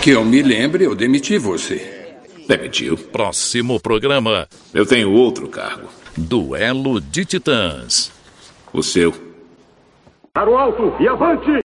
Que eu me lembre, eu demiti você. Demitiu. Próximo programa. Eu tenho outro cargo. Duelo de Titãs. O seu. Para o alto e avante!